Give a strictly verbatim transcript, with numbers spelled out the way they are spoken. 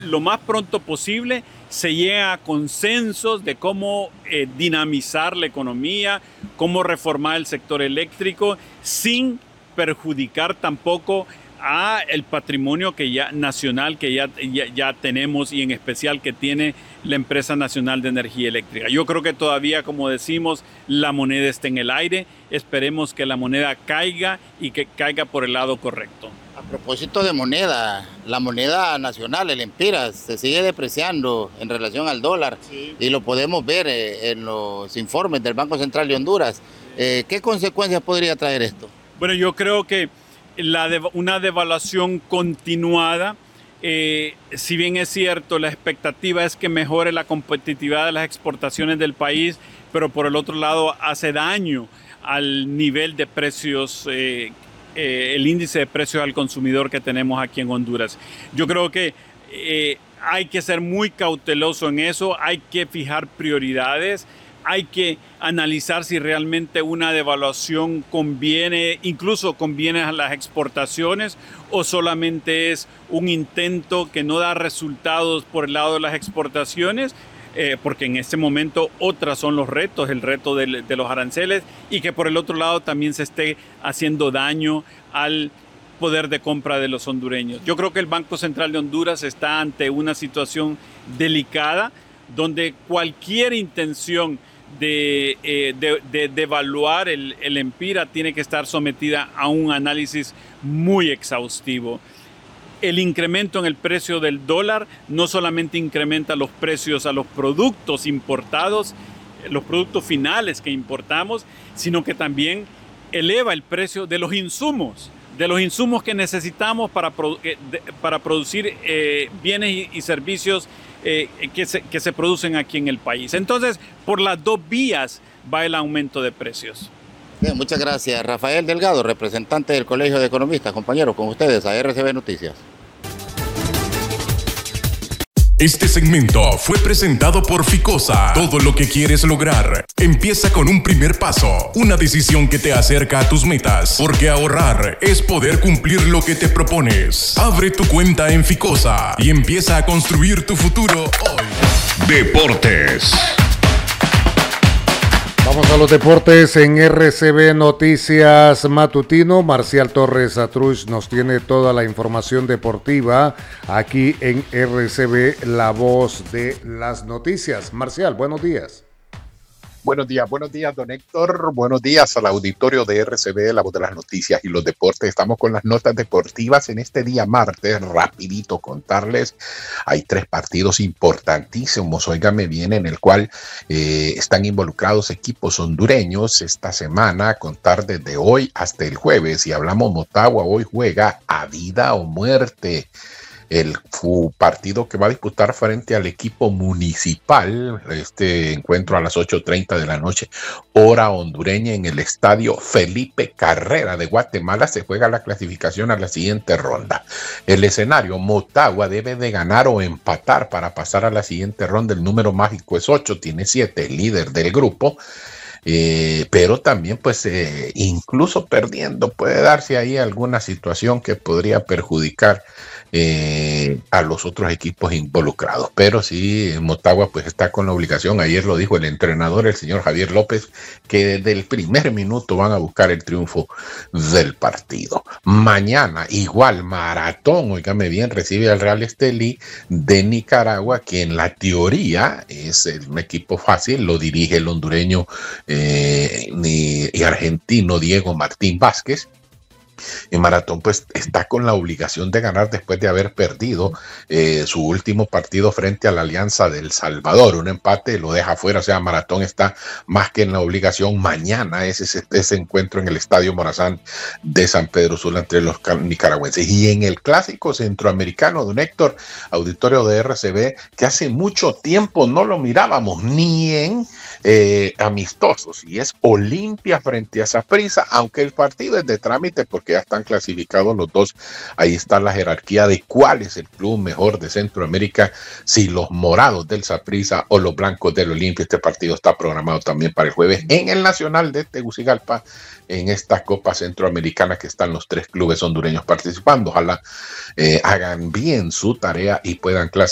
lo más pronto posible se llega a consensos de cómo eh, dinamizar la economía, cómo reformar el sector eléctrico sin perjudicar tampoco a el patrimonio que ya, nacional que ya, ya, ya tenemos y en especial que tiene la Empresa Nacional de Energía Eléctrica. Yo creo que todavía, como decimos, la moneda está en el aire. Esperemos que la moneda caiga y que caiga por el lado correcto. A propósito de moneda, la moneda nacional, el Empira, se sigue depreciando en relación al dólar, sí, y lo podemos ver eh, en los informes del Banco Central de Honduras. Eh, ¿Qué consecuencias podría traer esto? Bueno, yo creo que la de, una devaluación continuada, eh, si bien es cierto, la expectativa es que mejore la competitividad de las exportaciones del país, pero por el otro lado hace daño al nivel de precios, eh, eh, el índice de precios al consumidor que tenemos aquí en Honduras. Yo creo que eh, hay que ser muy cauteloso en eso, hay que fijar prioridades, hay que analizar si realmente una devaluación conviene, incluso conviene a las exportaciones, o solamente es un intento que no da resultados por el lado de las exportaciones, eh, porque en este momento otras son los retos, el reto de, de los aranceles, y que por el otro lado también se esté haciendo daño al poder de compra de los hondureños. Yo creo que el Banco Central de Honduras está ante una situación delicada, donde cualquier intención de, eh, de, de, de evaluar el, el Empira tiene que estar sometida a un análisis muy exhaustivo. El incremento en el precio del dólar no solamente incrementa los precios a los productos importados, los productos finales que importamos, sino que también eleva el precio de los insumos, de los insumos que necesitamos para, para producir eh, bienes y, y servicios Eh, que, se, que se producen aquí en el país. Entonces, por las dos vías va el aumento de precios. Bien, muchas gracias. Rafael Delgado, representante del Colegio de Economistas. Compañeros, con ustedes a R C B Noticias. Este segmento fue presentado por Ficosa. Todo lo que quieres lograr empieza con un primer paso, una decisión que te acerca a tus metas, porque ahorrar es poder cumplir lo que te propones. Abre tu cuenta en Ficosa y empieza a construir tu futuro hoy. Deportes. Vamos a los deportes en R C B Noticias Matutino. Marcial Torres Atruch nos tiene toda la información deportiva aquí en R C B, la voz de las noticias. Marcial, buenos días. Buenos días, buenos días, don Héctor. Buenos días al auditorio de R C B, la voz de las noticias y los deportes. Estamos con las notas deportivas en este día martes. Rapidito contarles, hay tres partidos importantísimos, óigame bien, en el cual eh, están involucrados equipos hondureños esta semana, a contar desde hoy hasta el jueves. Y hablamos Motagua, hoy juega a vida o muerte. El partido que va a disputar frente al equipo municipal, este encuentro a las ocho treinta de la noche, hora hondureña, en el estadio Felipe Carrera de Guatemala, se juega la clasificación a la siguiente ronda. El escenario, Motagua debe de ganar o empatar para pasar a la siguiente ronda. El número mágico es ocho, tiene siete, líder del grupo. Eh, pero también pues eh, incluso perdiendo puede darse ahí alguna situación que podría perjudicar eh, a los otros equipos involucrados, pero sí, Motagua pues está con la obligación. Ayer lo dijo el entrenador, el señor Javier López, que desde el primer minuto van a buscar el triunfo del partido. Mañana igual Maratón, óigame bien, recibe al Real Estelí de Nicaragua, que en la teoría es un equipo fácil, lo dirige el hondureño Eh, y, y argentino Diego Martín Vázquez. En Maratón pues está con la obligación de ganar después de haber perdido eh, su último partido frente a la Alianza del Salvador. Un empate lo deja fuera, o sea, Maratón está más que en la obligación. Mañana es ese, ese encuentro en el Estadio Morazán de San Pedro Sula entre los nicaragüenses. Y en el clásico centroamericano, don Héctor, auditorio de R C B, que hace mucho tiempo no lo mirábamos ni en eh, amistosos, y es Olimpia frente a Saprissa, aunque el partido es de trámite porque ya están clasificados los dos. Ahí está la jerarquía de cuál es el club mejor de Centroamérica, si los morados del Saprissa o los blancos del Olimpia. Este partido está programado también para el jueves en el Nacional de Tegucigalpa, en esta Copa Centroamericana, que están los tres clubes hondureños participando. Ojalá eh, hagan bien su tarea y puedan clasificar